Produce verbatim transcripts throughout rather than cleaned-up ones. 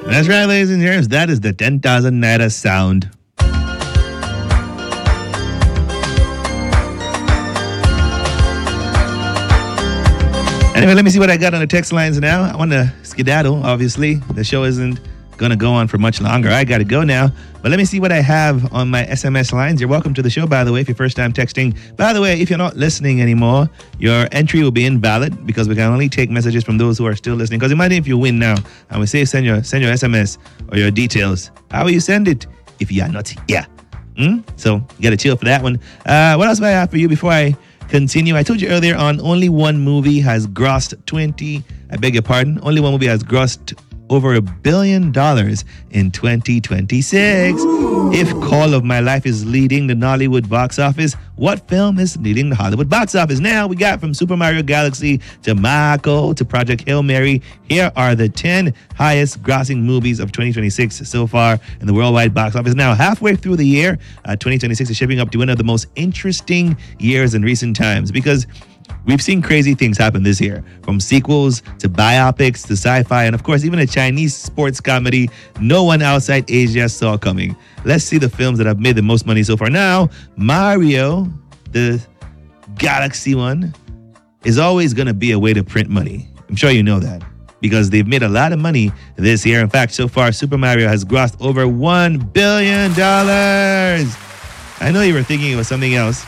That's right, ladies and gentlemen. That is the ten thousand Naira sound. Anyway, let me see what I got on the text lines now. I want to skedaddle, obviously. The show isn't going to go on for much longer. I got to go now. But let me see what I have on my S M S lines. You're welcome to the show, by the way, if you're first time texting. By the way, if you're not listening anymore, your entry will be invalid because we can only take messages from those who are still listening. Because imagine if you win now and we say send your send your S M S or your details. How will you send it if you are not here? Hmm? So you got to chill for that one. Uh, what else do I have for you before I continue? I told you earlier on, only one movie has grossed twenty, I beg your pardon, only one movie has grossed over a billion dollars in twenty twenty-six. Ooh. If Call of My Life is leading the Nollywood box office, what film is leading the Hollywood box office? Now we got from Super Mario Galaxy to Marco to Project Hail Mary. Here are the ten highest grossing movies of twenty twenty-six so far in the worldwide box office. Now, halfway through the year, uh, twenty twenty-six is shaping up to one of the most interesting years in recent times because we've seen crazy things happen this year, from sequels to biopics to sci-fi, and of course, even a Chinese sports comedy no one outside Asia saw coming. Let's see the films that have made the most money so far. Now, Mario, the Galaxy one, is always going to be a way to print money. I'm sure you know that because they've made a lot of money this year. In fact, so far, Super Mario has grossed over one billion dollars. I know you were thinking it was something else.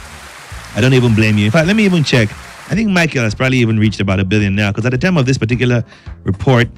I don't even blame you. In fact, let me even check. I think Michael has probably even reached about a billion now because at the time of this particular report,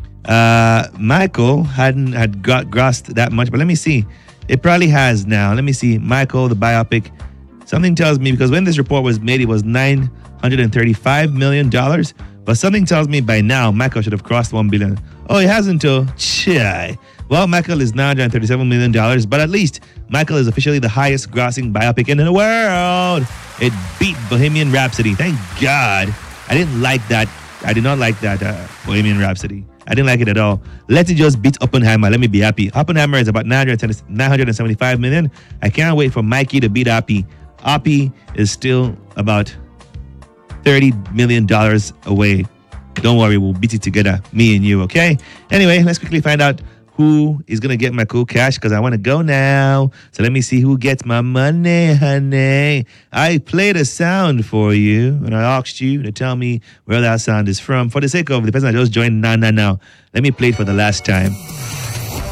uh, Michael hadn't had got grossed that much. But let me see. It probably has now. Let me see. Michael, the biopic. Something tells me because when this report was made, it was nine hundred thirty-five million dollars. But something tells me by now, Michael should have crossed one billion dollars. Oh, he hasn't, though. Chai. Well, Michael is nine hundred thirty-seven million dollars, but at least Michael is officially the highest grossing biopic in the world. It beat Bohemian Rhapsody. Thank God. I didn't like that. I did not like that uh, Bohemian Rhapsody. I didn't like it at all. Let it just beat Oppenheimer. Let me be happy. Oppenheimer is about nine hundred seventy-five million. I can't wait for Mikey to beat Oppie. Oppie is still about thirty million dollars away. Don't worry, we'll beat it together, me and you, okay? Anyway, let's quickly find out who is going to get my cool cash because I want to go now. So let me see who gets my money, honey. I played a sound for you and I asked you to tell me where that sound is from. For the sake of the person that just joined now, now, now, let me play it for the last time.